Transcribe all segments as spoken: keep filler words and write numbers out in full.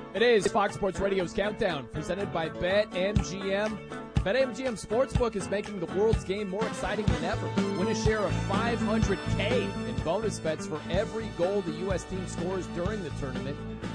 It is Fox Sports Radio's Countdown, presented by BetMGM. BetMGM Sportsbook is making the world's game more exciting than ever. Win a share of five hundred K in bonus bets for every goal the U S team scores during the tournament.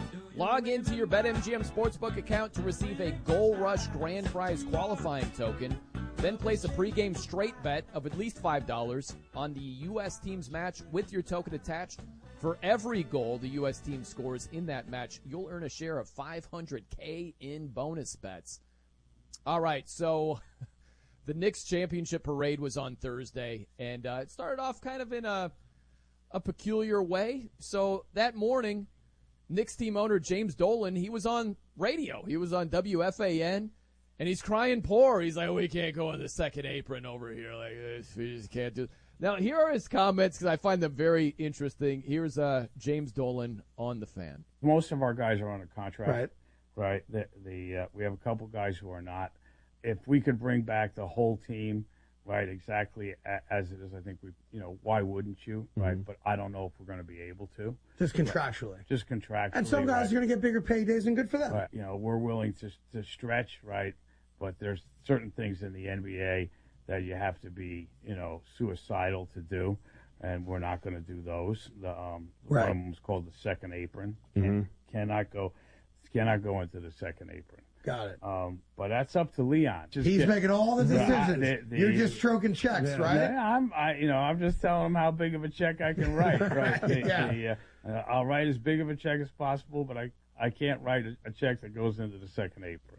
Log into your BetMGM Sportsbook account to receive a Goal Rush Grand Prize qualifying token. Then place a pregame straight bet of at least five dollars on the U S team's match with your token attached. For every goal the U S team scores in that match, you'll earn a share of five hundred K in bonus bets. All right, so the Knicks championship parade was on Thursday, and uh, it started off kind of in a, a peculiar way. So that morning, Knicks team owner James Dolan, he was on radio. He was on W F A N, and he's crying poor. He's like, we can't go on the second apron over here like this. We just can't do it. Now, here are his comments because I find them very interesting. Here's uh, James Dolan on the Fan. Most of our guys are on a contract. Right. Right. The, the uh, we have a couple guys who are not. If we could bring back the whole team, right, exactly as it is, I think we, you know, why wouldn't you, right? Mm-hmm. But I don't know if we're going to be able to. Just contractually. Right. Just contractually. And some guys right. are going to get bigger paydays, and good for them. But, you know, we're willing to to stretch, right? But there's certain things in the N B A that you have to be, you know, suicidal to do, and we're not going to do those. The um, right. one of them is called the second apron. Mm-hmm. Can, cannot go, cannot go into the second apron. Got it. Um, but that's up to Leon. Just He's get, making all the decisions. The, the, You're just stroking checks, yeah, right? Yeah, I'm. I, you know, I'm just telling him how big of a check I can write. Right. the, yeah. The, uh, I'll write as big of a check as possible, but I, I can't write a, a check that goes into the second apron.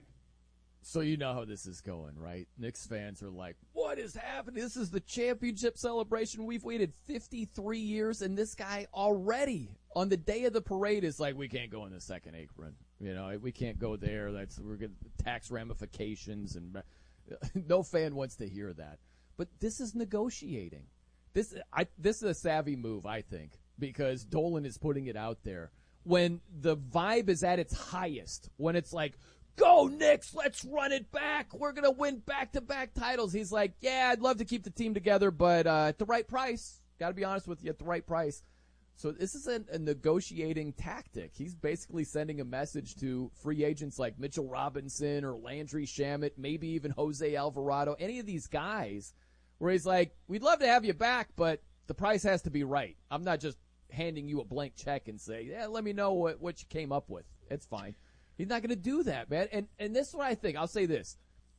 So you know how this is going, right? Knicks fans are like, what is happening? This is the championship celebration. We've waited fifty-three years, and this guy already on the day of the parade is like, we can't go in the second apron. You know, we can't go there. That's we're going to tax ramifications, and no fan wants to hear that. But this is negotiating. This I this is a savvy move, I think, because Dolan is putting it out there when the vibe is at its highest, when it's like, go Knicks, let's run it back. We're going to win back-to-back titles. He's like, yeah, I'd love to keep the team together, but uh, at the right price. Got to be honest with you, at the right price. So this is a, a negotiating tactic. He's basically sending a message to free agents like Mitchell Robinson or Landry Shamet, maybe even Jose Alvarado, any of these guys, where he's like, we'd love to have you back, but the price has to be right. I'm not just handing you a blank check and say, yeah, let me know what, what you came up with. It's fine. He's not going to do that, man. And and this is what I think. I'll say this.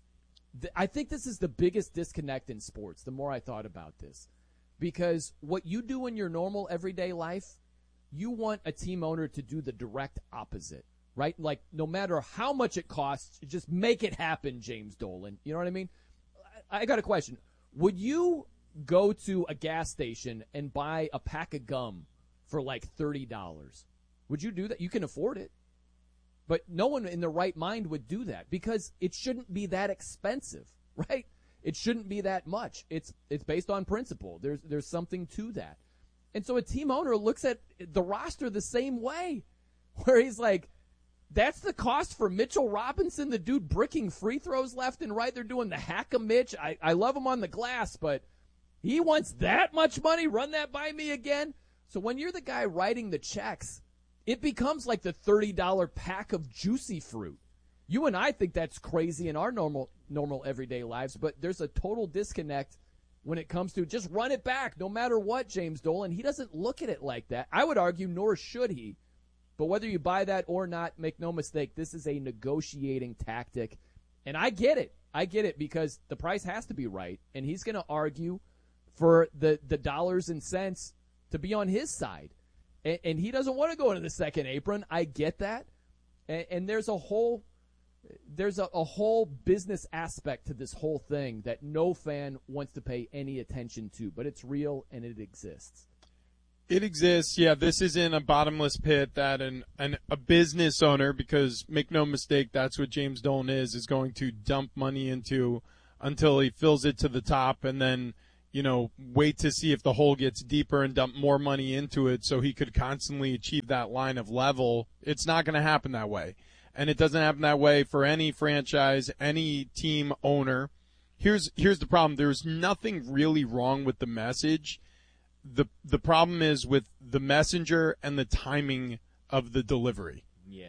I think this is the biggest disconnect in sports, the more I thought about this. Because what you do in your normal everyday life, you want a team owner to do the direct opposite, right? Like, no matter how much it costs, just make it happen, James Dolan. You know what I mean? I, I got a question. Would you go to a gas station and buy a pack of gum for like thirty dollars? Would you do that? You can afford it. But no one in their right mind would do that because it shouldn't be that expensive, right? It shouldn't be that much. It's it's based on principle. There's there's something to that. And so a team owner looks at the roster the same way, where he's like, that's the cost for Mitchell Robinson, the dude bricking free throws left and right. They're doing the hack-a-Mitch. I, I love him on the glass, but he wants that much money? Run that by me again? So when you're the guy writing the checks, it becomes like the thirty dollars pack of juicy fruit. You and I think that's crazy in our normal normal everyday lives, but there's a total disconnect when it comes to just run it back no matter what, James Dolan. He doesn't look at it like that. I would argue, nor should he. But whether you buy that or not, make no mistake, this is a negotiating tactic. And I get it. I get it because the price has to be right, and he's going to argue for the, the dollars and cents to be on his side. And, and he doesn't want to go into the second apron. I get that. And, and there's a whole there's a, a whole business aspect to this whole thing that no fan wants to pay any attention to. But it's real, and it exists. It exists, yeah. This isn't a bottomless pit that an, an a business owner, because make no mistake, that's what James Dolan is, is going to dump money into until he fills it to the top and then, you know, wait to see if the hole gets deeper and dump more money into it so he could constantly achieve that line of level. It's not going to happen that way. And it doesn't happen that way for any franchise, any team owner. Here's here's the problem. There's nothing really wrong with the message. The the problem is with the messenger and the timing of the delivery. Yeah.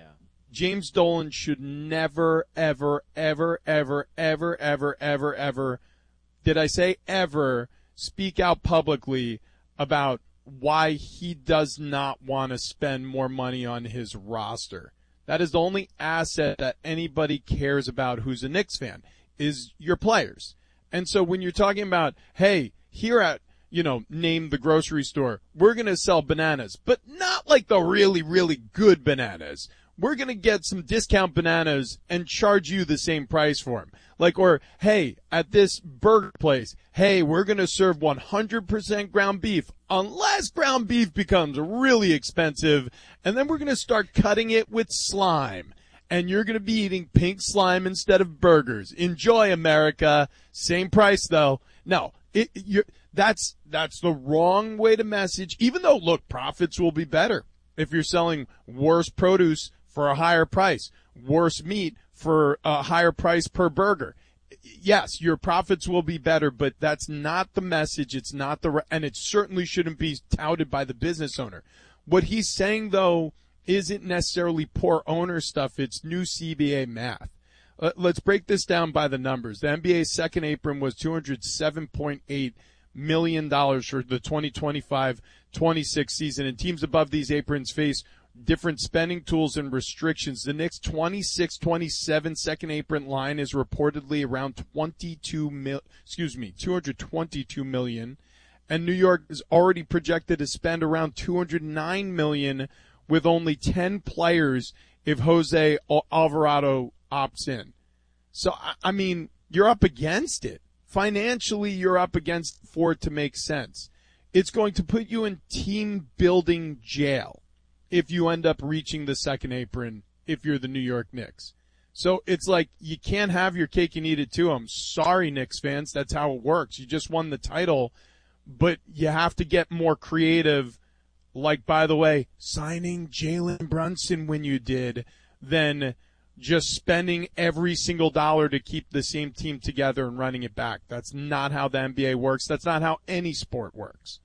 James Dolan should never, ever, ever, ever, ever, ever, ever, ever, did I say ever, speak out publicly about why he does not want to spend more money on his roster. That is the only asset that anybody cares about who's a Knicks fan, is your players. And so when you're talking about, hey, here at, you know, name the grocery store, we're going to sell bananas, but not like the really, really good bananas. We're going to get some discount bananas and charge you the same price for them. Like, or, hey, at this burger place, hey, we're going to serve one hundred percent ground beef unless ground beef becomes really expensive, and then we're going to start cutting it with slime. And you're going to be eating pink slime instead of burgers. Enjoy, America. Same price, though. No, it, you're, that's that's the wrong way to message, even though, look, profits will be better if you're selling worse produce for a higher price, worse meat for a higher price per burger. Yes, your profits will be better, but that's not the message. It's not the, and it certainly shouldn't be touted by the business owner. What he's saying, though, isn't necessarily poor owner stuff. It's new C B A math. Uh, let's break this down by the numbers. The N B A's second apron was two hundred seven point eight million dollars for the twenty twenty-five twenty-six season, and teams above these aprons face different spending tools and restrictions. The Knicks' twenty-six twenty-seven second apron line is reportedly around twenty-two mil, excuse me, two hundred twenty-two million, and New York is already projected to spend around two hundred nine million with only ten players if Jose Alvarado opts in. So, I mean, you're up against it. Financially, you're up against for it to make sense. It's going to put you in team-building jail if you end up reaching the second apron if you're the New York Knicks. So it's like you can't have your cake and eat it too. I'm sorry, Knicks fans. That's how it works. You just won the title, but you have to get more creative. Like, by the way, signing Jalen Brunson when you did, than just spending every single dollar to keep the same team together and running it back. That's not how the N B A works. That's not how any sport works.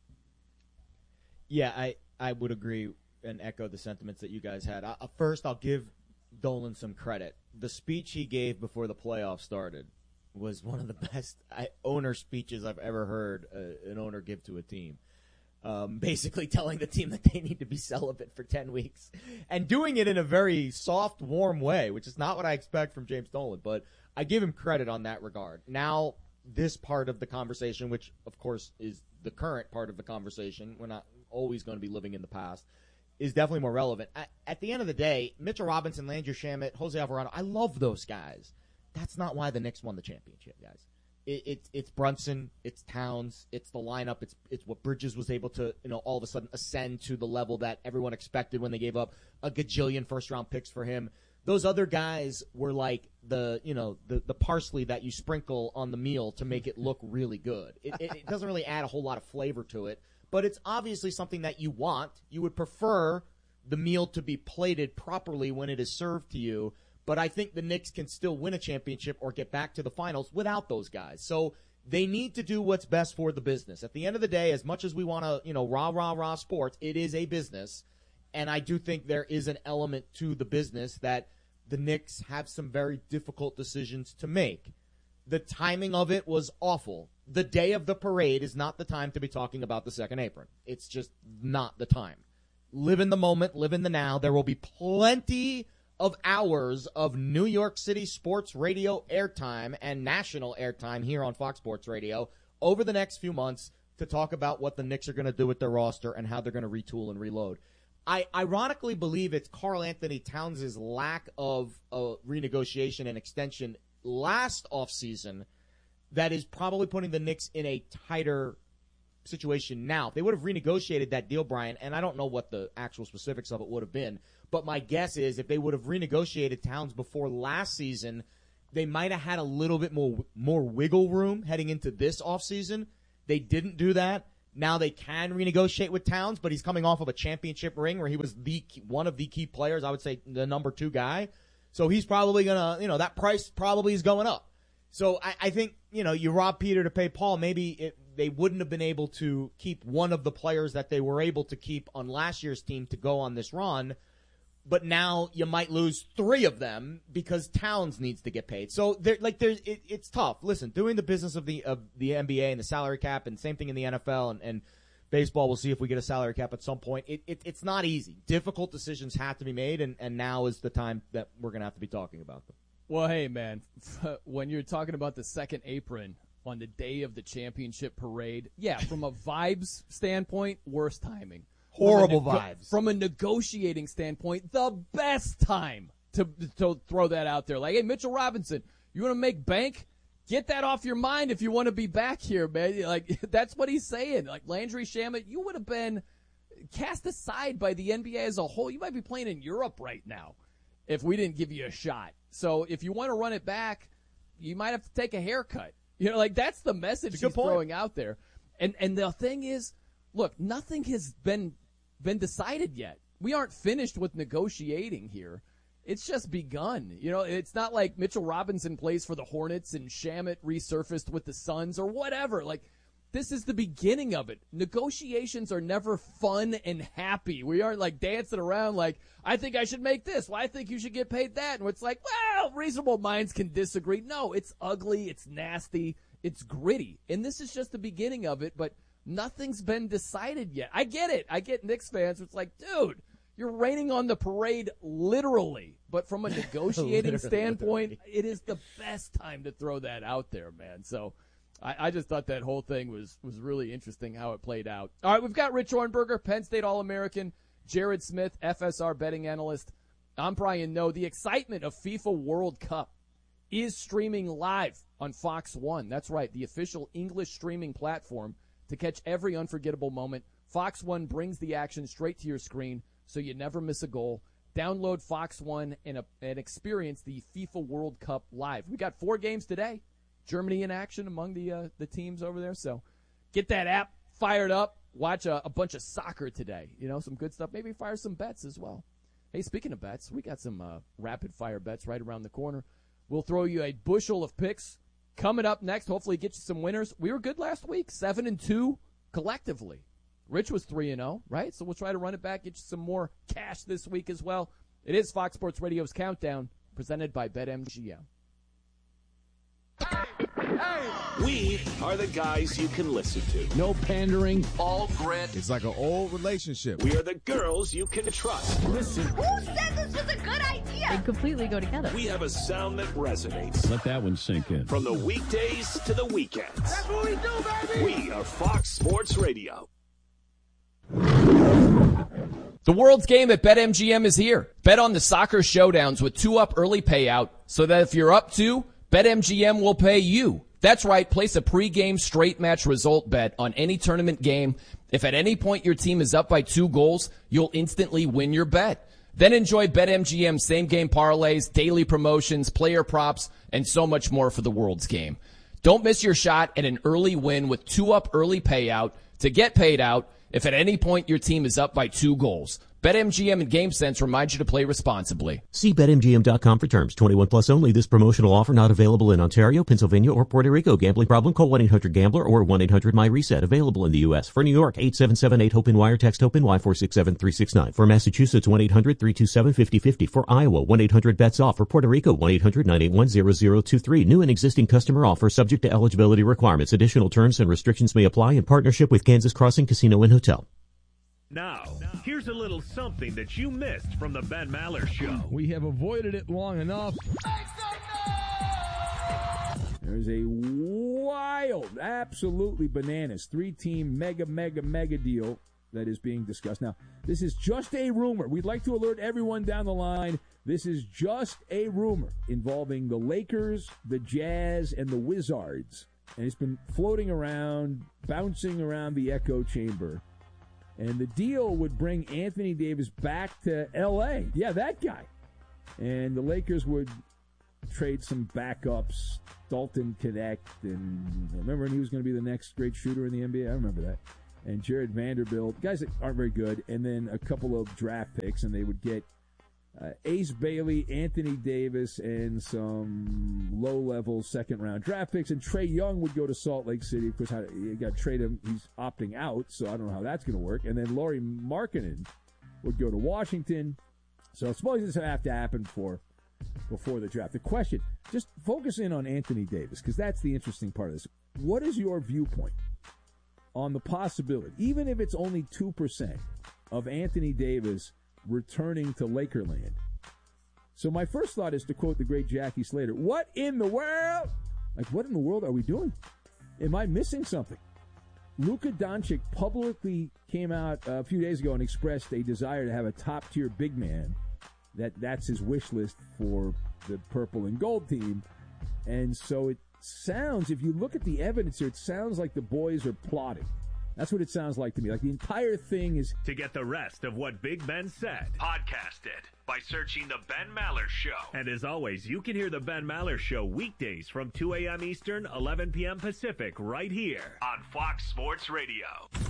Yeah, I, I would agree and echo the sentiments that you guys had. I, first, I'll give Dolan some credit. The speech he gave before the playoffs started was one of the best I, owner speeches I've ever heard uh, an owner give to a team. Um, basically telling the team that they need to be celibate for ten weeks and doing it in a very soft, warm way, which is not what I expect from James Dolan, but I give him credit on that regard. Now, this part of the conversation, which of course is the current part of the conversation, we're not always going to be living in the past, is definitely more relevant. At, at the end of the day, Mitchell Robinson, Landry Shamet, Jose Alvarado, I love those guys. That's not why the Knicks won the championship, guys. It, it's it's Brunson, it's Towns, it's the lineup, it's it's what Bridges was able to, you know, all of a sudden ascend to the level that everyone expected when they gave up a gajillion first round picks for him. Those other guys were like the, you know, the, the parsley that you sprinkle on the meal to make it look really good. It, it, it doesn't really add a whole lot of flavor to it, but it's obviously something that you want. You would prefer the meal to be plated properly when it is served to you. But I think the Knicks can still win a championship or get back to the finals without those guys. So they need to do what's best for the business. At the end of the day, as much as we want to, you know, rah, rah, rah sports, it is a business. And I do think there is an element to the business that the Knicks have some very difficult decisions to make. The timing of it was awful. The day of the parade is not the time to be talking about the second apron. It's just not the time. Live in the moment, live in the now. There will be plenty of hours of New York City sports radio airtime and national airtime here on Fox Sports Radio over the next few months to talk about what the Knicks are going to do with their roster and how they're going to retool and reload. I ironically believe it's Karl Anthony Towns' lack of uh, renegotiation and extension last offseason that is probably putting the Knicks in a tighter situation now. If they would have renegotiated that deal, Brian, and I don't know what the actual specifics of it would have been, but my guess is if they would have renegotiated Towns before last season, they might have had a little bit more more wiggle room heading into this offseason. They didn't do that. Now they can renegotiate with Towns, but he's coming off of a championship ring where he was the one of the key players, I would say the number two guy. So he's probably going to, you know, that price probably is going up. So I, I think, you know, you rob Peter to pay Paul. Maybe it, they wouldn't have been able to keep one of the players that they were able to keep on last year's team to go on this run. but now you might lose three of them because Towns needs to get paid. So there, like, there's, it, it's tough. Listen, doing the business of the of the N B A and the salary cap, and same thing in the N F L and, and baseball. We'll see if we get a salary cap at some point. It, it it's not easy. Difficult decisions have to be made, and, and now is the time that we're gonna have to be talking about them. Well, hey man, when you're talking about the second apron on the day of the championship parade, yeah, from a vibes standpoint, worst timing. Horrible from nego- vibes. From a negotiating standpoint, the best time to to throw that out there. Like, hey, Mitchell Robinson, you want to make bank? Get that off your mind if you want to be back here, man. Like, that's what he's saying. Like, Landry Shamet, you would have been cast aside by the N B A as a whole. You might be playing in Europe right now if we didn't give you a shot. So if you want to run it back, you might have to take a haircut. You know, like, that's the message he's throwing out there. And and the thing is, look, nothing has been been decided yet. We aren't finished with negotiating here. It's just begun. You know, it's not like Mitchell Robinson plays for the Hornets and Shamet resurfaced with the Suns or whatever. Like, this is the beginning of it. Negotiations are never fun and happy. We aren't like dancing around like, I think I should make this. Well, I think you should get paid that. And it's like, well, reasonable minds can disagree. No, it's ugly. It's nasty. It's gritty. And this is just the beginning of it, but nothing's been decided yet. I get it. I get Knicks fans. It's like, dude, you're raining on the parade literally. But from a negotiating standpoint, it is the best time to throw that out there, man. So I, I just thought that whole thing was, was really interesting how it played out. All right, we've got Rich Hornberger, Penn State All-American, Jared Smith, F S R betting analyst. I'm Brian Noe. The excitement of FIFA World Cup is streaming live on Fox one. That's right, the official English streaming platform to catch every unforgettable moment. Fox one brings the action straight to your screen so you never miss a goal. Download Fox one and, uh, and experience the FIFA World Cup live. We got four games today. Germany in action among the uh, the teams over there. So get that app fired up. Watch a, a bunch of soccer today. You know, some good stuff. Maybe fire some bets as well. Hey, speaking of bets, we got some uh, rapid-fire bets right around the corner. We'll throw you a bushel of picks coming up next. Hopefully get you some winners. We were good last week, seven and two collectively. Rich was three and oh, right? So we'll try to run it back, get you some more cash this week as well. It is Fox Sports Radio's Countdown, presented by BetMGM. We are the guys you can listen to. No pandering. All grit. It's like an old relationship. We are the girls you can trust. Listen. Who said this was a good idea? They completely go together. We have a sound that resonates. Let that one sink in. From the weekdays to the weekends. That's what we do, baby! We are Fox Sports Radio. The world's game at BetMGM is here. Bet on the soccer showdowns with two-up early payout so that if you're up two, BetMGM will pay you. That's right. Place a pregame straight match result bet on any tournament game. If at any point your team is up by two goals, you'll instantly win your bet. Then enjoy BetMGM same-game parlays, daily promotions, player props, and so much more for the world's game. Don't miss your shot at an early win with two-up early payout to get paid out if at any point your team is up by two goals. BetMGM and GameSense remind you to play responsibly. See Bet M G M dot com for terms. twenty-one plus only. This promotional offer not available in Ontario, Pennsylvania, or Puerto Rico. Gambling problem? Call one eight hundred gambler or one eight hundred my reset. Available in the U S. For New York, eight seven seven eight HOPE wire. Text HOPE Y four six seven three six nine. For Massachusetts, one eight hundred three two seven five zero five zero. For Iowa, one eight hundred bets off. For Puerto Rico, one eight hundred nine eight one zero zero two three. New and existing customer offer subject to eligibility requirements. Additional terms and restrictions may apply in partnership with Kansas Crossing Casino and Hotel. Now, here's a little something that you missed from the Ben Maller Show. We have avoided it long enough. There's a wild, absolutely bananas, three-team mega, mega, mega deal that is being discussed. Now, this is just a rumor. We'd like to alert everyone down the line. This is just a rumor involving the Lakers, the Jazz, and the Wizards. And it's been floating around, bouncing around the echo chamber. And the deal would bring Anthony Davis back to L A. Yeah, that guy. And the Lakers would trade some backups, Dalton Connect, and remember when he was going to be the next great shooter in the N B A? I remember that. And Jared Vanderbilt, guys that aren't very good, and then a couple of draft picks, and they would get uh, Ace Bailey, Anthony Davis, and some low-level second-round draft picks. And Trae Young would go to Salt Lake City. Of course, you got to trade him. He's opting out, so I don't know how that's going to work. And then Lauri Markkanen would go to Washington. So suppose this will have to happen before, before the draft. The question, just focus in on Anthony Davis, because that's the interesting part of this. What is your viewpoint on the possibility, even if it's only two percent, of Anthony Davis returning to Lakerland? So my first thought is to quote the great Jackie Slater, what in the world? Like, what in the world are we doing? Am I missing something? Luka Doncic publicly came out a few days ago and expressed a desire to have a top-tier big man. That that's his wish list for the purple and gold team. And so it sounds, if you look at the evidence here, it sounds like the boys are plotting. That's what it sounds like to me. Like the entire thing is... To get the rest of what Big Ben said, podcast it by searching The Ben Maller Show. And as always, you can hear The Ben Maller Show weekdays from two a.m. Eastern, eleven p.m. Pacific, right here on Fox Sports Radio.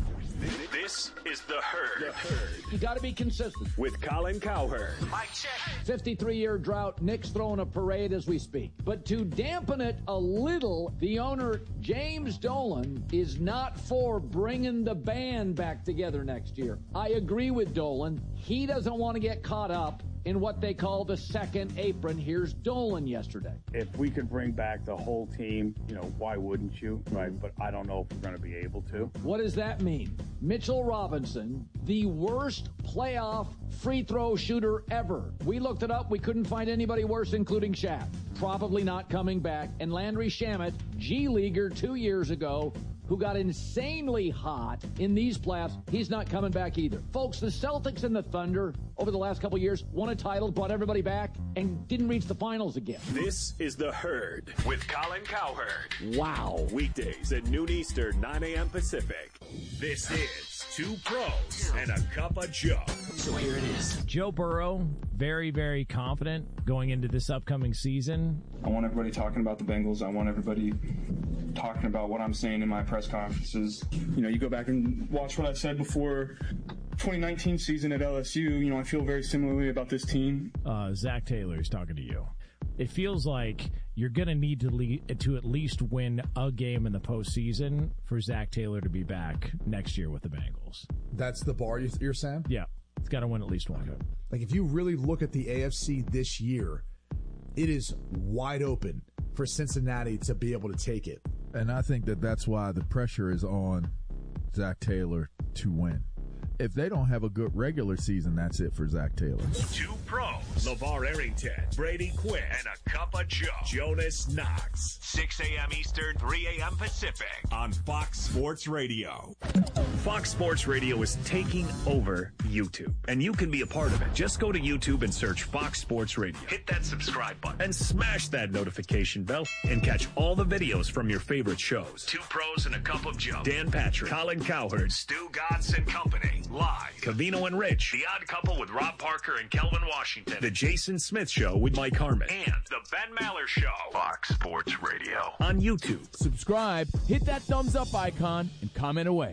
This is The Herd. The Herd. You got to be consistent. With Colin Cowherd. Mike check. fifty-three-year drought. Nick's throwing a parade as we speak. But to dampen it a little, the owner, James Dolan, is not for bringing the band back together next year. I agree with Dolan. He doesn't want to get caught up in what they call the second apron. Here's Dolan yesterday. If we could bring back the whole team, you know, why wouldn't you, right? But I don't know if we're going to be able to. What does that mean? Mitchell Robinson, the worst playoff free throw shooter ever. We looked it up. We couldn't find anybody worse, including Shaq. Probably not coming back. And Landry Shamet, G-Leaguer two years ago, who got insanely hot in these playoffs, he's not coming back either. Folks, the Celtics and the Thunder over the last couple of years won a title, brought everybody back, and didn't reach the finals again. This is The Herd with Colin Cowherd. Wow. Weekdays at noon Eastern, nine a.m. Pacific. This is Two Pros and a Cup of Joe. So here it is. Joe Burrow, very, very confident going into this upcoming season. I want everybody talking about the Bengals. I want everybody talking about what I'm saying in my press conferences. You know, you go back and watch what I said before twenty nineteen season at L S U. You know, I feel very similarly about this team. Uh, Zach Taylor is talking to you. It feels like you're going to need to lead, to at least win a game in the postseason for Zach Taylor to be back next year with the Bengals. That's the bar you're saying? Yeah. It's got to win at least one. Okay. Like, if you really look at the A F C this year, it is wide open for Cincinnati to be able to take it. And I think that that's why the pressure is on Zach Taylor to win. If they don't have a good regular season, that's it for Zach Taylor. Two pros, LeVar Arrington, Brady Quinn, and a cup of Joe, Jonas Knox. six a.m. Eastern, three a.m. Pacific on Fox Sports Radio. Fox Sports Radio is taking over YouTube, and you can be a part of it. Just go to YouTube and search Fox Sports Radio. Hit that subscribe button and smash that notification bell and catch all the videos from your favorite shows. Two Pros and a Cup of Joe. Dan Patrick, Colin Cowherd, Stu Gatz and Company. Live. Covino and Rich. The Odd Couple with Rob Parker and Kelvin Washington. The Jason Smith Show with Mike Harmon. And The Ben Maller Show. Fox Sports Radio. On YouTube. Subscribe, hit that thumbs up icon, and comment away.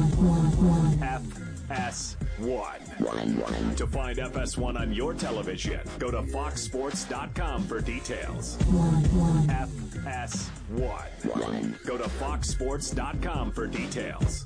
F S one. To find F S one on your television, go to fox sports dot com for details. F S one. Go to fox sports dot com for details.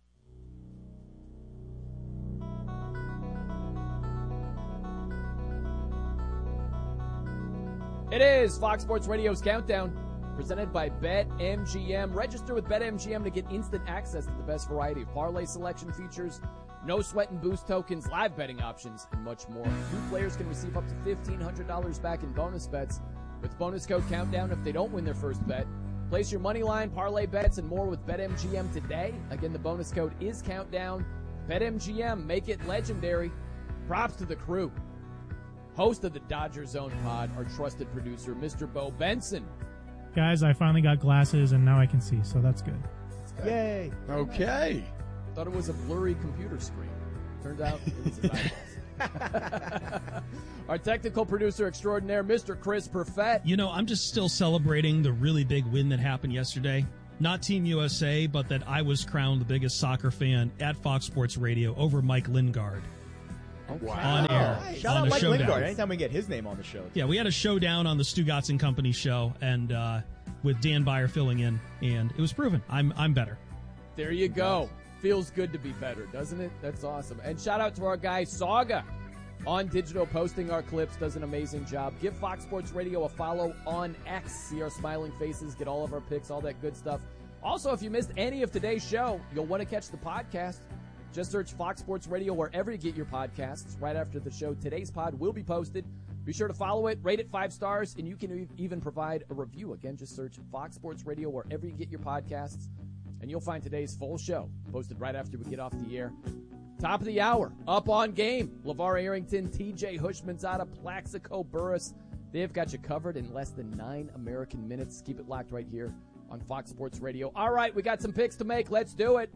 It is Fox Sports Radio's Countdown, presented by BetMGM. Register with BetMGM to get instant access to the best variety of parlay selection features, no sweat and boost tokens, live betting options, and much more. New players can receive up to fifteen hundred dollars back in bonus bets with bonus code Countdown if they don't win their first bet. Place your money line, parlay bets, and more with BetMGM today. Again, the bonus code is Countdown. BetMGM, make it legendary. Props to the crew. Host of the Dodger Zone pod, our trusted producer, Mister Bo Benson. Guys, I finally got glasses, and now I can see, so that's good. That's good. Yay. Okay. Thought it was a blurry computer screen. Turned out it was his eyeballs. Our technical producer extraordinaire, Mister Chris Perfett. You know, I'm just still celebrating the really big win that happened yesterday. Not Team U S A, but that I was crowned the biggest soccer fan at Fox Sports Radio over Mike Lingard. Wow. On air. Nice. Shout on out Mike showdown. Lingard. Anytime we get his name on the show. Yeah, we had a showdown on the Stu Gatz and Company show, and uh, with Dan Byer filling in, and it was proven. I'm I'm better. There you go. Feels good to be better, doesn't it? That's awesome. And shout out to our guy, Saga. on digital, posting our clips, does an amazing job. Give Fox Sports Radio a follow on X. See our smiling faces, get all of our picks, all that good stuff. Also, if you missed any of today's show, you'll want to catch the podcast. Just search Fox Sports Radio wherever you get your podcasts. Right after the show, today's pod will be posted. Be sure to follow it, rate it five stars, and you can even provide a review. Again, just search Fox Sports Radio wherever you get your podcasts, and you'll find today's full show posted right after we get off the air. Top of the hour, up on game. LeVar Arrington, T J Hushmanzada, Plaxico Burress. They've got you covered in less than nine American minutes. Keep it locked right here on Fox Sports Radio. All right, we got some picks to make. Let's do it.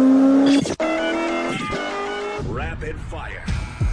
Rapid fire.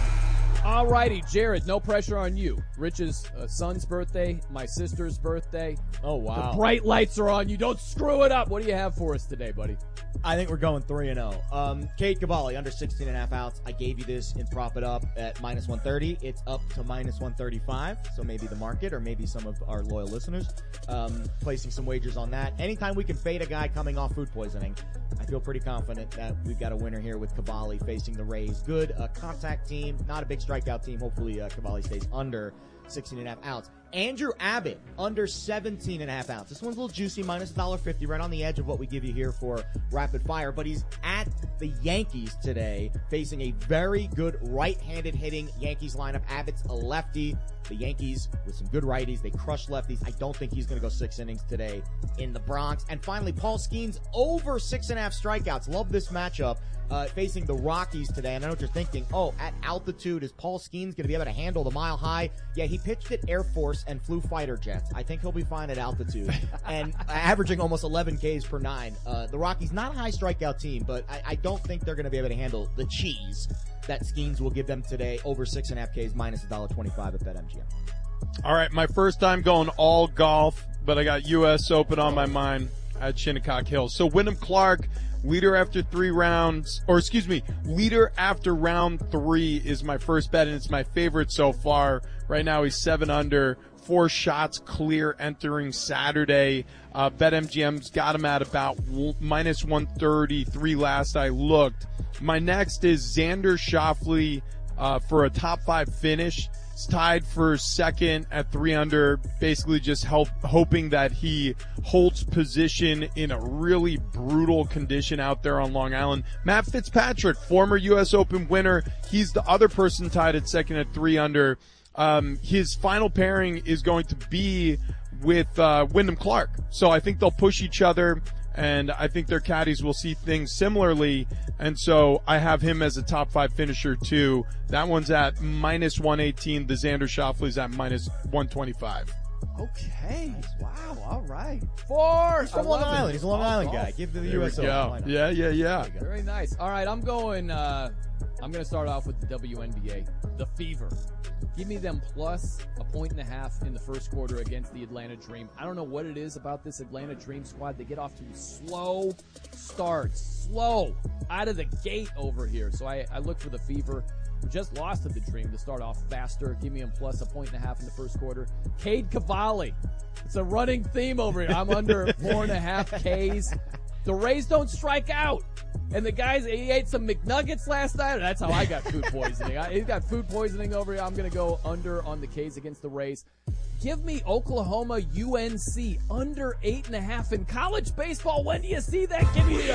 All righty, Jared, no pressure on you. Rich's uh, son's birthday, my sister's birthday. Oh, wow. The bright lights are on you. Don't screw it up. What do you have for us today, buddy? I think we're going three and oh. Um, Cade Cavalli, under sixteen and a half outs. I gave you this in Prop It Up at minus one thirty. It's up to minus one thirty-five, so maybe the market or maybe some of our loyal listeners um, placing some wagers on that. Anytime we can fade a guy coming off food poisoning, I feel pretty confident that we've got a winner here with Cavalli facing the Rays. Good uh, contact team, not a big strikeout team. Hopefully uh, Cavalli stays under sixteen and a half outs. Andrew Abbott, under seventeen and a half outs. This one's a little juicy, minus one fifty, right on the edge of what we give you here for rapid fire. But he's at the Yankees today, facing a very good right-handed hitting Yankees lineup. Abbott's a lefty. The Yankees, with some good righties, they crush lefties. I don't think he's going to go six innings today in the Bronx. And finally, Paul Skeens, over six and a half strikeouts. Love this matchup. Uh, facing the Rockies today. And I know what you're thinking. Oh, at altitude, is Paul Skeens going to be able to handle the mile high? Yeah, he pitched at Air Force and flew fighter jets. I think he'll be fine at altitude. And uh, averaging almost eleven Ks per nine. Uh, the Rockies, not a high strikeout team, but I, I don't think they're going to be able to handle the cheese that Skeens will give them today. Over six and a half Ks, minus one twenty-five at BetMGM. All right, my first time going all golf, but I got U S Open on my mind at Shinnecock Hills. So Wyndham Clark, leader after three rounds, or excuse me, leader after round three is my first bet, and it's my favorite so far. Right now he's seven under, four shots clear entering Saturday. Uh, BetMGM's got him at about w- minus one thirty-three last I looked. My next is Xander Schauffele uh, for a top five finish. He's tied for second at three under, basically just help, hoping that he holds position in a really brutal condition out there on Long Island. Matt Fitzpatrick, former U S Open winner, he's the other person tied at second at three under. Um, his final pairing is going to be with uh, Wyndham Clark, so I think they'll push each other, and I think their caddies will see things similarly, and so I have him as a top five finisher too. That one's at minus one eighteen. The Xander Schauffele's at minus one twenty-five. Okay. Wow. All right. Four. He's from Long Island. He's a Long Island guy. Give to the U S Open. Yeah, yeah, yeah. Very nice. All right. I'm going, uh, I'm going to start off with the W N B A. The Fever. Give me them plus a point and a half in the first quarter against the Atlanta Dream. I don't know what it is about this Atlanta Dream squad. They get off to slow starts. Slow out of the gate over here. So I, I look for the Fever. We just lost to the Dream to start off faster. Give me them plus a point and a half in the first quarter. Cade Cavalli. It's a running theme over here. I'm under four and a half Ks. The Rays don't strike out. And the guys, he ate some McNuggets last night. That's how I got food poisoning. I, he's got food poisoning over here. I'm going to go under on the Ks against the Rays. Give me Oklahoma U N C under eight and a half in college baseball. When do you see that? Give me the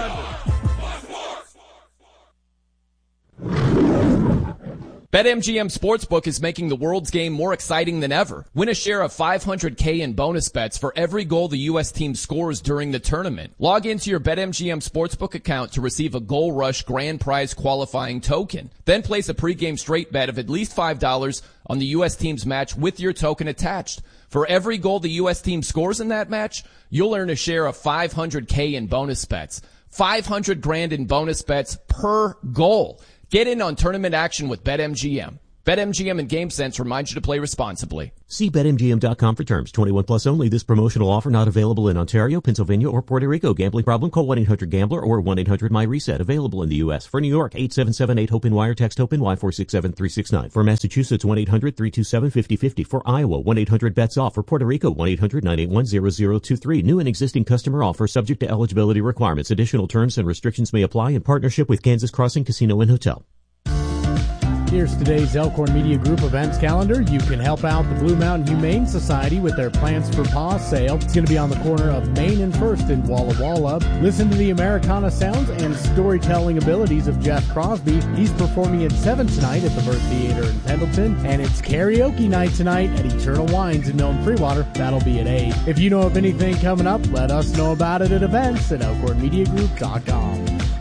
under. BetMGM Sportsbook is making the world's game more exciting than ever. Win a share of five hundred K in bonus bets for every goal the U S team scores during the tournament. Log into your BetMGM Sportsbook account to receive a Goal Rush grand prize qualifying token. Then place a pregame straight bet of at least five dollars on the U S team's match with your token attached. For every goal the U S team scores in that match, you'll earn a share of five hundred K in bonus bets. five hundred grand in bonus bets per goal. Get in on tournament action with BetMGM. BetMGM and GameSense remind you to play responsibly. See Bet M G M dot com for terms. twenty-one plus only. This promotional offer not available in Ontario, Pennsylvania, or Puerto Rico. Gambling problem? Call one eight hundred gambler or one eight hundred my reset. Available in the U S. For New York, eight seven seven eight HOPE wire. Text HOPE Y four six seven three six nine. For Massachusetts, one eight hundred three two seven five zero five zero. For Iowa, one eight hundred bets off. For Puerto Rico, one eight hundred nine eight one zero zero two three. New and existing customer offer subject to eligibility requirements. Additional terms and restrictions may apply in partnership with Kansas Crossing Casino and Hotel. Here's today's Elkhorn Media Group events calendar. You can help out the Blue Mountain Humane Society with their Plants for Paws sale. It's going to be on the corner of Main and First in Walla Walla. Listen to the Americana sounds and storytelling abilities of Jeff Crosby. He's performing at seven tonight at the Burt Theater in Pendleton. And it's karaoke night tonight at Eternal Wines in Milton Freewater. That'll be at eight. If you know of anything coming up, let us know about it at events at elkhorn media group dot com.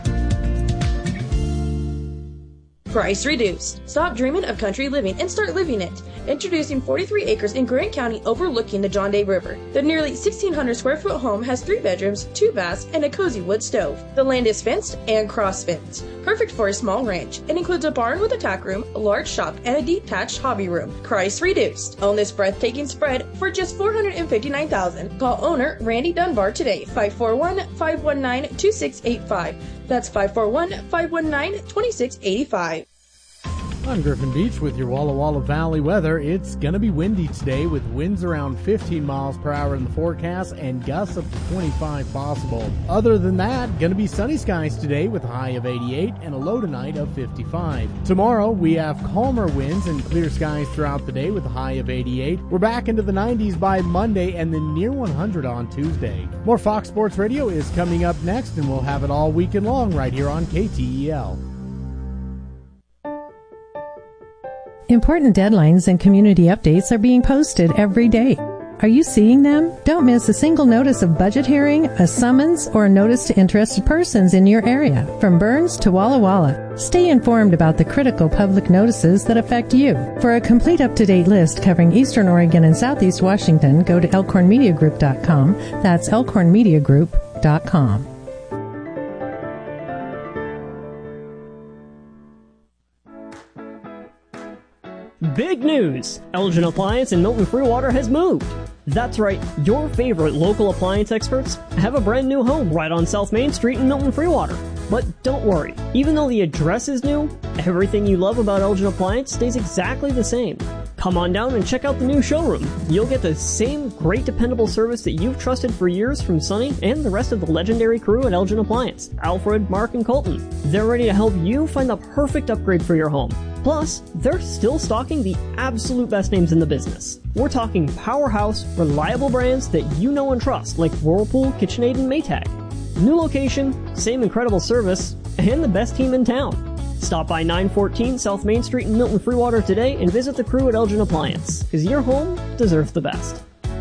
Price reduced. Stop dreaming of country living and start living it. Introducing forty-three acres in Grant County overlooking the John Day River. The nearly sixteen hundred square foot home has three bedrooms, two baths, and a cozy wood stove. The land is fenced and cross-fenced. Perfect for a small ranch. It includes a barn with a tack room, a large shop, and a detached hobby room. Price reduced. Own this breathtaking spread for just four hundred fifty-nine thousand dollars. Call owner Randy Dunbar today, five four one, five one nine, two six eight five. That's five four one, five one nine, two six eight five. I'm Griffin Beach with your Walla Walla Valley weather. It's going to be windy today with winds around fifteen miles per hour in the forecast and gusts up to twenty-five possible. Other than that, going to be sunny skies today with a high of eighty-eight and a low tonight of fifty-five. Tomorrow, we have calmer winds and clear skies throughout the day with a high of eighty-eight. We're back into the nineties by Monday and then near one hundred on Tuesday. More Fox Sports Radio is coming up next, and we'll have it all weekend long right here on K T E L. Important deadlines and community updates are being posted every day. Are you seeing them? Don't miss a single notice of budget hearing, a summons, or a notice to interested persons in your area, from Burns to Walla Walla. Stay informed about the critical public notices that affect you. For a complete up-to-date list covering Eastern Oregon and Southeast Washington, go to elkhorn media group dot com. That's elkhorn media group dot com. Big news! Elgin Appliance in Milton Freewater has moved. That's right, your favorite local appliance experts have a brand new home right on South Main Street in Milton Freewater. But don't worry, even though the address is new, everything you love about Elgin Appliance stays exactly the same. Come on down and check out the new showroom. You'll get the same great dependable service that you've trusted for years from Sonny and the rest of the legendary crew at Elgin Appliance, Alfred, Mark, and Colton. They're ready to help you find the perfect upgrade for your home. Plus, they're still stocking the absolute best names in the business. We're talking powerhouse, reliable brands that you know and trust, like Whirlpool, KitchenAid, and Maytag. New location, same incredible service, and the best team in town. Stop by nine fourteen South Main Street in Milton Freewater today and visit the crew at Elgin Appliance, because your home deserves the best.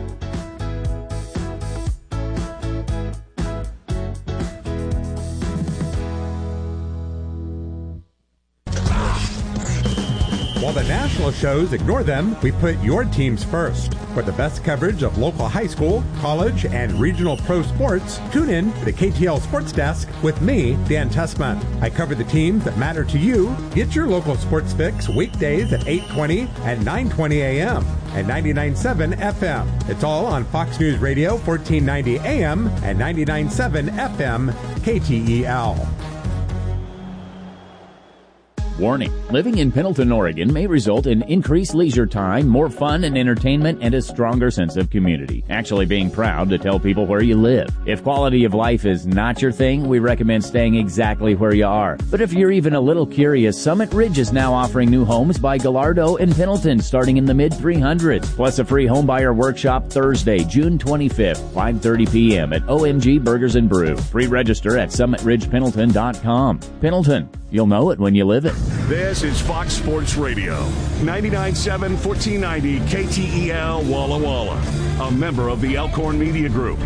While the national shows ignore them, we put your teams first. For the best coverage of local high school, college, and regional pro sports, tune in to the K T L Sports Desk with me, Dan Tessman. I cover the teams that matter to you. Get your local sports fix weekdays at eight twenty and nine twenty a.m. and ninety-nine point seven F M. It's all on Fox News Radio, fourteen ninety A M and ninety-nine point seven F M, K T E L. Warning, living in Pendleton, Oregon may result in increased leisure time, more fun and entertainment, and a stronger sense of community. Actually being proud to tell people where you live. If quality of life is not your thing, we recommend staying exactly where you are. But if you're even a little curious, Summit Ridge is now offering new homes by Gallardo and Pendleton starting in the mid three hundreds. Plus a free homebuyer workshop Thursday, June twenty-fifth, five thirty p.m. at O M G Burgers and Brew. Pre-register at summit ridge pendleton dot com. Pendleton, you'll know it when you live it. This is Fox Sports Radio, ninety-nine point seven, fourteen ninety K T E L Walla Walla, a member of the Elkhorn Media Group.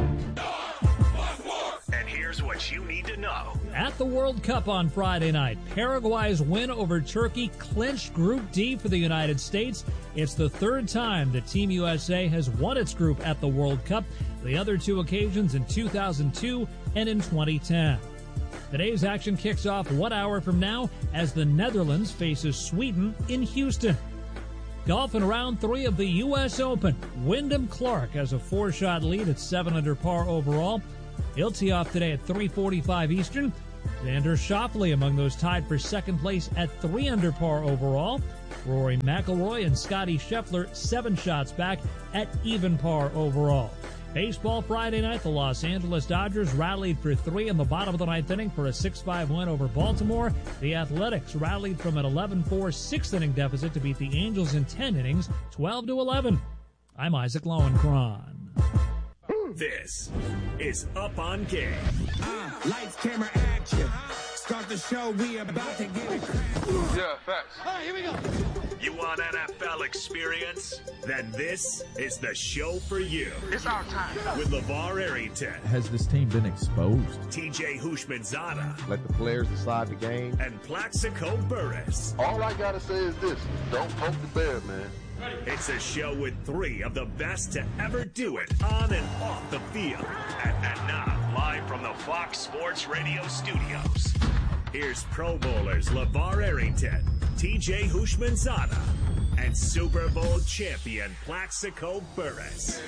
And here's what you need to know. At the World Cup on Friday night, Paraguay's win over Turkey clinched Group D for the United States. It's the third time that Team U S A has won its group at the World Cup, the other two occasions in two thousand two and in twenty ten. Today's action kicks off one hour from now as the Netherlands faces Sweden in Houston. Golf in round three of the U S Open. Wyndham Clark has a four-shot lead at seven under par overall. He'll tee off today at three forty-five Eastern. Xander Schauffele among those tied for second place at three under par overall. Rory McIlroy and Scottie Scheffler seven shots back at even par overall. Baseball Friday night, the Los Angeles Dodgers rallied for three in the bottom of the ninth inning for a six five win over Baltimore. The Athletics rallied from an eleven four sixth inning deficit to beat the Angels in ten innings, twelve to eleven. I'm Isaac Lowenkron. This is Up on Game. Uh, lights, camera, action. Start the show, we about to get it. Yeah, facts. All right, here we go. You want N F L experience? Then this is the show for you. It's our time. With LeVar Arrington. Has this team been exposed? T J Houshmandzadeh. Let the players decide the game. And Plaxico Burress. All I gotta say is this: don't poke the bear, man. It's a show with three of the best to ever do it on and off the field. And, and now, live from the Fox Sports Radio studios, here's Pro Bowlers LeVar Arrington, T J Houshmandzadeh, and Super Bowl champion Plaxico Burress.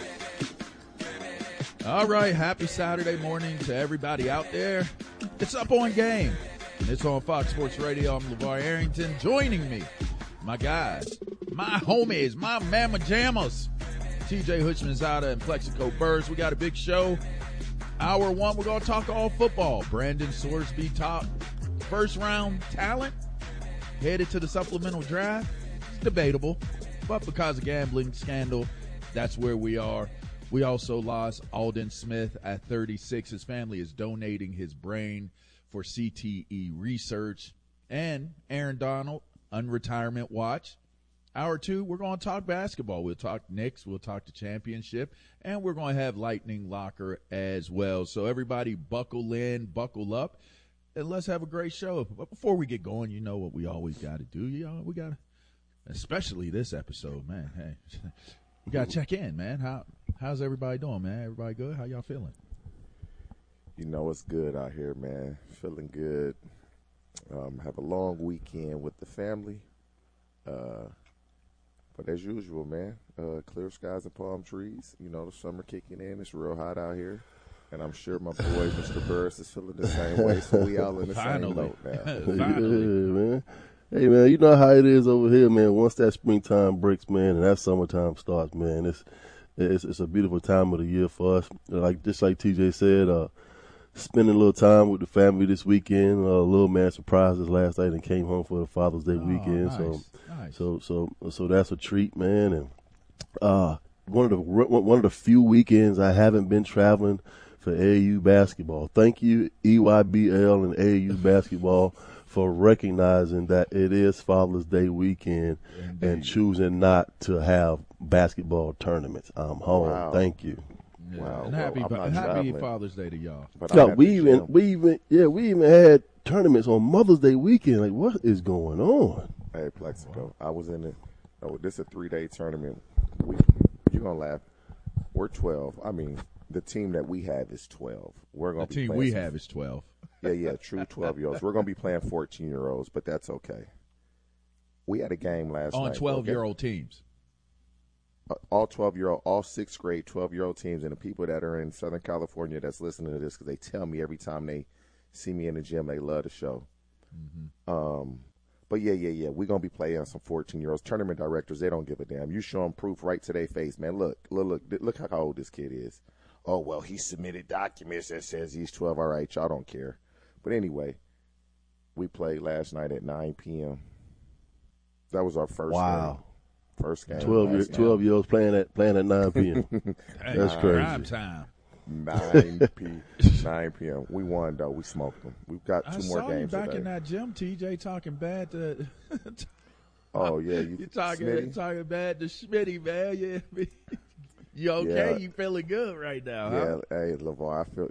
All right, happy Saturday morning to everybody out there. It's Up on Game. It's on Fox Sports Radio. I'm LeVar Arrington. Joining me, my guys, my homies, my mama jammas, T J Houshmandzadeh and Plaxico Burress. We got a big show. Hour one, we're going to talk all football. Brandon Sorsby, top first round talent, headed to the supplemental draft. It's debatable, but because of gambling scandal, that's where we are. We also lost Alden Smith at thirty-six. His family is donating his brain for C T E research. And Aaron Donald, unretirement watch. Hour two, we're going to talk basketball. We'll talk Knicks. We'll talk the championship. And we're going to have Lightning Locker as well. So everybody buckle in, buckle up, and let's have a great show. But before we get going, you know what we always got to do. You know, we got to, especially this episode, man. Hey, we got to check in, man. How How's everybody doing, man? Everybody good? How y'all feeling? You know, it's good out here, man. Feeling good. Um, have a long weekend with the family. Uh, but as usual, man, uh, clear skies and palm trees. You know, the summer kicking in. It's real hot out here. And I'm sure my boy, Mister Burress, is feeling the same way. So we all in the Finally. same boat now. Finally. Yeah, man. Hey, man, you know how it is over here, man. Once that springtime breaks, man, and that summertime starts, man, it's it's, it's a beautiful time of the year for us. Like just like T J said, uh, spending a little time with the family this weekend. Uh, little man surprised us last night and came home for the Father's Day Oh, weekend. nice, So, nice. so, so, so that's a treat, man. And uh, one of the one of the few weekends I haven't been traveling for A A U basketball. Thank you, E Y B L and A A U basketball, for recognizing that it is Father's Day weekend Indeed. and choosing not to have basketball tournaments. I'm home. Wow. Thank you. Yeah. Wow. And happy, Well, I'm not happy traveling. Father's Day to y'all. But Yeah, I'm at we the even gym. we even yeah we even had tournaments on Mother's Day weekend. Like, what is going on? Hey, Plaxico, I was in it. Oh, this is a three-day tournament. We, you're going to laugh. We're twelve. I mean, the team that we have is twelve. We're The going to be team playing we some- have is twelve. Yeah, yeah, true twelve-year-olds. We're going to be playing fourteen-year-olds, but that's okay. We had a game last On night. twelve-year-old teams. Uh, all twelve-year-old, all sixth grade, twelve-year-old teams, and the people that are in Southern California that's listening to this, because they tell me every time they see me in the gym, they love the show. Mm-hmm. Um, but yeah, yeah, yeah, we're going to be playing some fourteen-year-olds. Tournament directors, they don't give a damn. You show them proof right to their face, man. Look, look, look, look how old this kid is. Oh, well, he submitted documents that says he's twelve. All right, y'all don't care. But anyway, we played last night at nine p.m. That was our first Wow. game. First game. Twelve year, last night. twelve year olds playing at playing at nine p.m. That's Nine- crazy. Prime time. nine p. nine p.m. We won, though. We smoked them. We've got two I more saw games you back today. in that gym, T J, talking bad to. Oh, yeah. You, You talking Smitty? talking bad to Schmitty, man? Yeah, you okay? Yeah. You feeling good right now? Yeah, Huh? hey, LeVar, I feel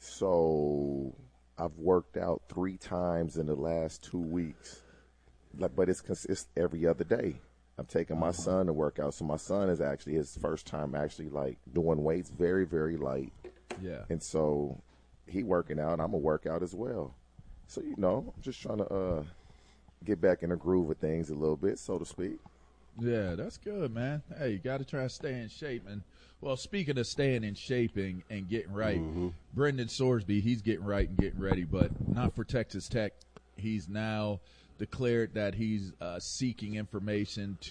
so. I've worked out three times in the last two weeks, like, but it's it's every other day. I'm taking my son to work out, so my son is actually his first time actually like doing weights, very very light, Yeah. and so he working out. I'm gonna work out as well. So you know, I'm just trying to uh, get back in the groove of things a little bit, so to speak. Yeah, that's good, man. Hey, you got to try to stay in shape. And, well, speaking of staying in shape and, and getting right, Mhm. Brendan Sorsby, he's getting right and getting ready, but not for Texas Tech. He's now declared that he's uh, seeking information to